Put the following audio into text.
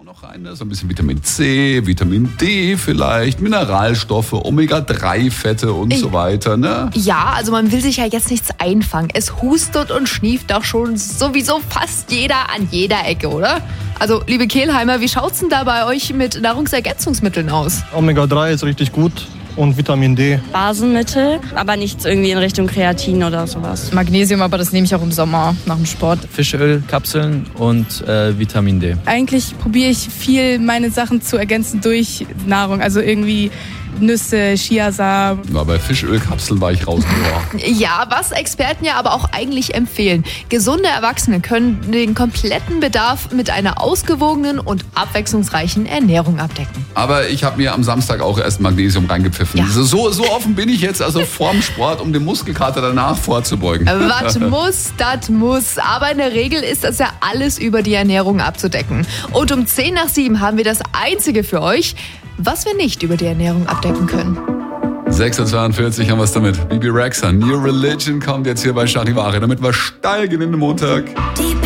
noch rein, ne? So ein bisschen Vitamin C, Vitamin D vielleicht, Mineralstoffe, Omega-3-Fette und so weiter, ne? Ja, also man will sich ja jetzt nichts einfangen. Es hustet und schnieft doch schon sowieso fast jeder an jeder Ecke, oder? Also, liebe Kehlheimer, wie schaut's denn da bei euch mit Nahrungsergänzungsmitteln aus? Omega-3 ist richtig gut. Und Vitamin D. Basenmittel, aber nichts irgendwie in Richtung Kreatin oder sowas. Magnesium, aber das nehme ich auch im Sommer nach dem Sport. Fischölkapseln und Vitamin D. Eigentlich probiere ich viel, meine Sachen zu ergänzen durch Nahrung. Also irgendwie Nüsse, Chiasamen. Na, bei Fischölkapseln war ich raus. Ja, was Experten ja aber auch eigentlich empfehlen. Gesunde Erwachsene können den kompletten Bedarf mit einer ausgewogenen und abwechslungsreichen Ernährung abdecken. Aber ich habe mir am Samstag auch erst Magnesium reingepfiffen. Ja. So offen bin ich jetzt, also vorm Sport, um den Muskelkater danach vorzubeugen. Was muss, das muss. Aber in der Regel ist das ja alles über die Ernährung abzudecken. Und um 6:10 haben wir das Einzige für euch, was wir nicht über die Ernährung abdecken können. 6:42 haben wir es damit. Bibi Rexha, New Religion kommt jetzt hier bei Charivari, damit wir steil gehen in den Montag.